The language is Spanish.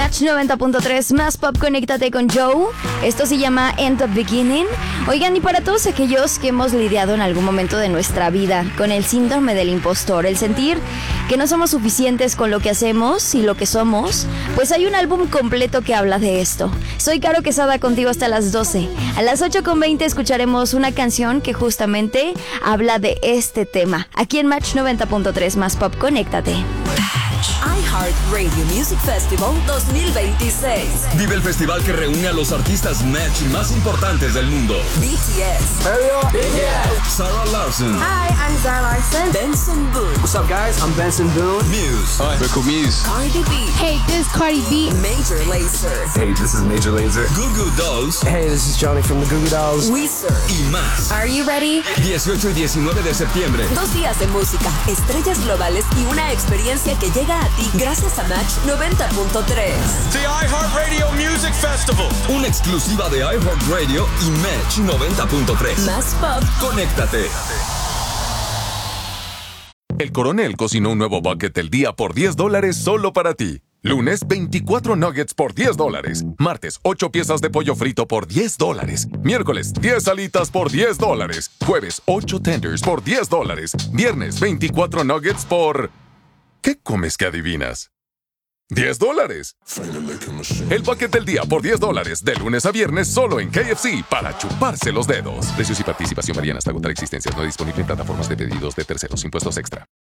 Match 90.3 más pop, conéctate con Joe. Esto se llama End of Beginning. Oigan, y para todos aquellos que hemos lidiado en algún momento de nuestra vida con el síndrome del impostor, el sentir que no somos suficientes con lo que hacemos y lo que somos, pues hay un álbum completo que habla de esto. Soy Caro Quesada, contigo hasta las 12. A las 8:20 escucharemos una canción que justamente habla de este tema. Aquí en Match 90.3 más pop, conéctate. iHeart Radio Music Festival 2026. Vive el festival que reúne a los artistas Match más importantes del mundo. BTS. Sarah Larson. Hi, I'm Zara Larson. Benson Boone. What's up, guys? I'm Benson Boone. Muse. Hi, Rico Muse. Cardi B. Hey, this is Cardi B. Major Lazer. Hey, this is Major Lazer. Goo Goo Dolls. Hey, this is Johnny from the Goo Goo Dolls. Weezer. Y más. Are you ready? 18 y 19 de septiembre. 2 días de música, estrellas globales y una experiencia que llega a ti gracias a Match 90.3. The iHeartRadio Music Festival. Una exclusiva de iHeartRadio y Match 90.3. Más pop. Conéctate. El Coronel cocinó un nuevo bucket del día por $10 solo para ti. Lunes, 24 nuggets por $10. Martes, 8 piezas de pollo frito por $10. Miércoles, 10 alitas por $10. Jueves, 8 tenders por $10. Viernes, 24 nuggets por... ¿Qué comes que adivinas? $10. El bucket del día por $10, de lunes a viernes solo en KFC para chuparse los dedos. Precios y participación varían hasta agotar existencias. No disponible en plataformas de pedidos de terceros. Impuestos extra.